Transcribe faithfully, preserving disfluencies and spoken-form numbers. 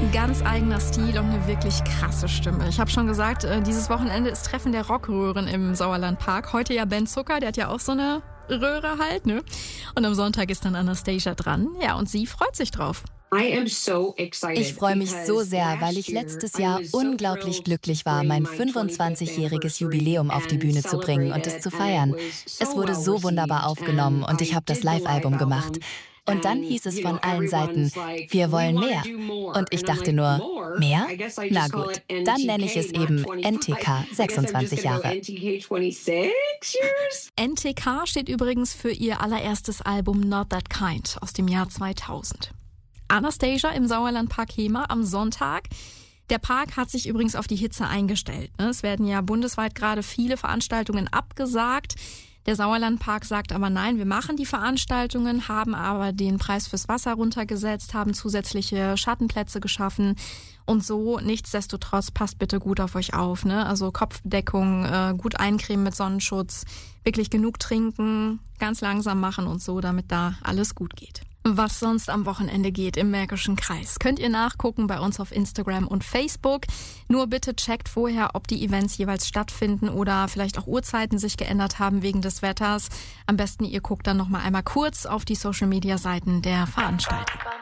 Ein ganz eigener Stil und eine wirklich krasse Stimme. Ich habe schon gesagt, dieses Wochenende ist Treffen der Rockröhren im Sauerlandpark. Heute ja Ben Zucker, der hat ja auch so eine Röhre halt, ne? Und am Sonntag ist dann Anastasia dran. Ja, und sie freut sich drauf. Ich freue mich so sehr, weil ich letztes Jahr unglaublich glücklich war, mein fünfundzwanzigjähriges Jubiläum auf die Bühne zu bringen und es zu feiern. Es wurde so wunderbar aufgenommen und ich habe das Live-Album gemacht. Und dann hieß es von allen Seiten, wir wollen mehr. Und ich dachte nur, mehr? Na gut, dann nenne ich es eben N T K sechsundzwanzig Jahre. N T K steht übrigens für ihr allererstes Album Not That Kind aus dem Jahr zweitausend. Anastasia im Sauerlandpark Hemer am Sonntag. Der Park hat sich übrigens auf die Hitze eingestellt. Es werden ja bundesweit gerade viele Veranstaltungen abgesagt. Der Sauerlandpark sagt aber nein, wir machen die Veranstaltungen, haben aber den Preis fürs Wasser runtergesetzt, haben zusätzliche Schattenplätze geschaffen und so. Nichtsdestotrotz passt bitte gut auf euch auf, ne? Also Kopfbedeckung, äh, gut eincremen mit Sonnenschutz, wirklich genug trinken, ganz langsam machen und so, damit da alles gut geht. Was sonst am Wochenende geht im Märkischen Kreis, könnt ihr nachgucken bei uns auf Instagram und Facebook. Nur bitte checkt vorher, ob die Events jeweils stattfinden oder vielleicht auch Uhrzeiten sich geändert haben wegen des Wetters. Am besten ihr guckt dann noch mal einmal kurz auf die Social-Media-Seiten der Veranstalter.